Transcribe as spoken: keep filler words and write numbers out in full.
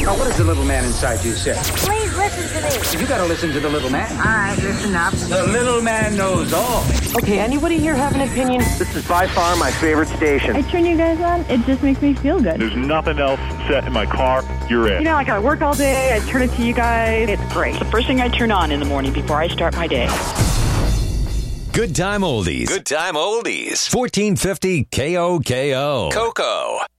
Now, what does the little man inside you say? Please listen to me. You gotta listen to the little man. All right, listen up. The little man knows all. Okay, anybody here have an opinion? This is by far my favorite station. I turn you guys on, it just makes me feel good. There's nothing else set in my car. You're it. You know, like I work all day, I turn it to you guys. It's great. The first thing I turn on in the morning before I start my day. Good time oldies. Good time oldies. fourteen fifty K O K O. Coco.